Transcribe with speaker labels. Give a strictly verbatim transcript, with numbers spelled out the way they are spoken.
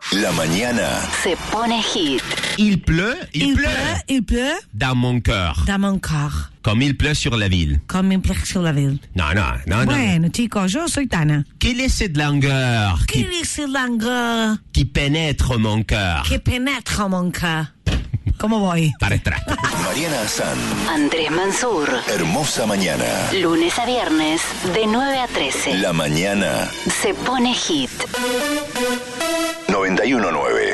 Speaker 1: La mañana
Speaker 2: se pone hit.
Speaker 3: Il pleut, il,
Speaker 4: Il
Speaker 3: pleut,
Speaker 4: pleut, il pleut
Speaker 3: dans mon cœur,
Speaker 4: dans mon corps,
Speaker 3: comme il pleut sur la ville.
Speaker 4: comme il pleut sur la ville.
Speaker 3: No, no, no, no.
Speaker 4: Bueno, chicos, yo soy Tana.
Speaker 3: Quelle est cette langueur
Speaker 4: ¿Qué
Speaker 3: qui,
Speaker 4: dice langue
Speaker 3: qui pénètre mon cœur?
Speaker 4: que penetra mon cœur? ¿Cómo voy?
Speaker 3: Para atrás.
Speaker 1: Mariana San,
Speaker 2: Andrés Mansur.
Speaker 1: hermosa mañana.
Speaker 2: Lunes a viernes, de nueve a trece.
Speaker 1: La mañana
Speaker 2: Se pone hit.
Speaker 1: noventa y uno nueve.